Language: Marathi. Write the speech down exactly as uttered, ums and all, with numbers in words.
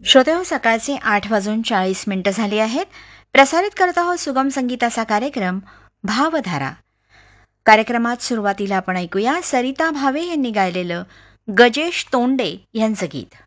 श्रोतेहो, सकाळचे आठ वाजून चाळीस मिनिटं झाली आहेत. प्रसारित करत आहोत सुगम संगीताचा कार्यक्रम भावधारा. कार्यक्रमात सुरुवातीला आपण ऐकूया सरिता भावे यांनी गायलेलं गजेश तोंडे यांचं गीत.